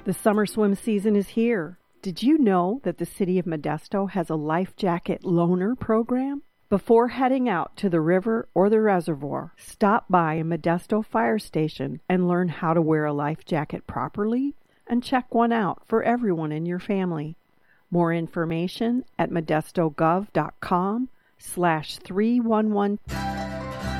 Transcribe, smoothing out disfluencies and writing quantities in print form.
The summer swim season is here. Did you know that the City of Modesto has a life jacket loaner program? Before heading out to the river or the reservoir, stop by a Modesto fire station and learn how to wear a life jacket properly and check one out for everyone in your family. More information at modestogov.com/311.